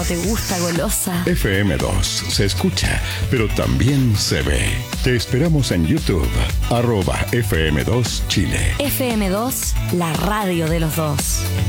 te gusta, golosa. FM2 se escucha, pero también se ve. Te esperamos en YouTube, @FM2 Chile. FM2, la radio de los dos.